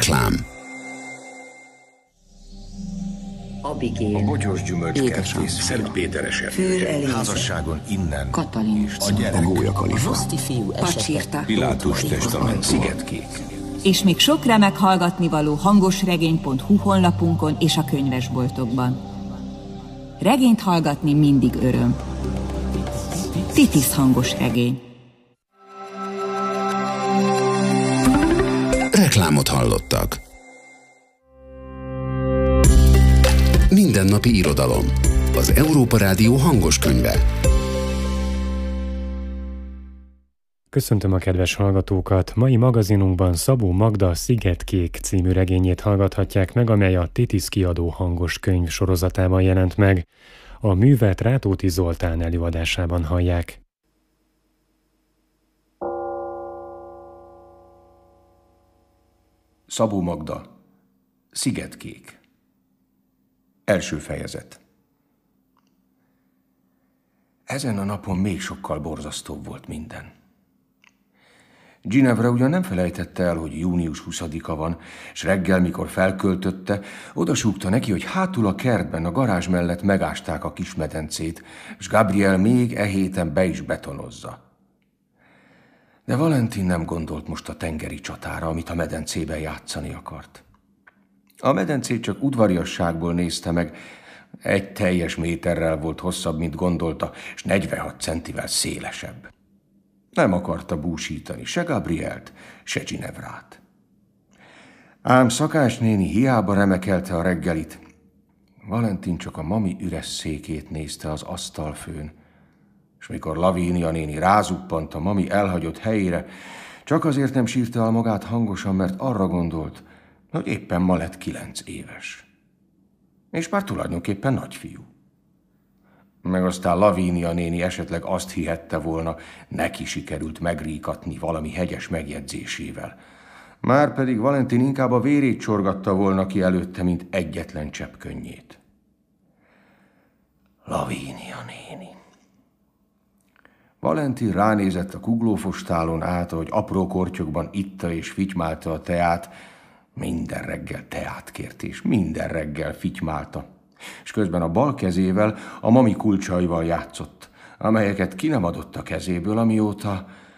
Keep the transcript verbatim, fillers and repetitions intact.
Reklám. Abigél, a bogyós gyümölcskertész Szentpéteresen, házasságon innen, Katalin, a gyerek, A Gólyakalifa. Roszti fiú Pacsirta, Pilátus testament, Szigetkék. És még sok remek hallgatnivaló hangosregény pont hu honlapunkon és a könyvesboltokban. Regényt hallgatni mindig öröm. Titisz hangos regény. Reklámot hallottak. Mindennapi irodalom. Az Európa Rádió hangos könyve. Köszöntöm a kedves hallgatókat! Mai magazinunkban Szabó Magda Szigetkék című regényét hallgathatják meg, amely a Titisz kiadó hangos könyv sorozatában jelent meg. A művet Rátóti Zoltán előadásában hallják. Szabó Magda, Szigetkék. Első fejezet. Ezen a napon még sokkal borzasztóbb volt minden. Ginevra ugyan nem felejtette el, hogy június huszadika van, és reggel, mikor felköltötte, odasúgta neki, hogy hátul a kertben, a garázs mellett megásták a kis medencét, és Gabriel még e héten be is betonozza. De Valentin nem gondolt most a tengeri csatára, amit a medencében játszani akart. A medencét csak udvariasságból nézte meg, egy teljes méterrel volt hosszabb, mint gondolta, és negyvenhat centivel szélesebb. Nem akarta búsítani se Gabrielt, se Ginevrát. Ám Szakás néni hiába remekelte a reggelit. Valentin csak a mami üres székét nézte az asztalfőn, és mikor Lavínia néni rázuppant a mami elhagyott helyére, csak azért nem sírta el magát hangosan, mert arra gondolt, hogy éppen ma lett kilenc éves. És már tulajdonképpen nagyfiú. Meg aztán Lavínia néni esetleg azt hihette volna, neki sikerült megríkatni valami hegyes megjegyzésével. Márpedig Valentin inkább a vérét csorgatta volna ki előtte, mint egyetlen csepp könnyét. Lavínia néni. Valentin ránézett a kuglófostálon át, ahogy apró kortyokban itta és fitymálta a teát. Minden reggel teát kért, és minden reggel fitymálta. És közben a bal kezével a mami kulcsaival játszott, amelyeket ki nem adott a kezéből, amióta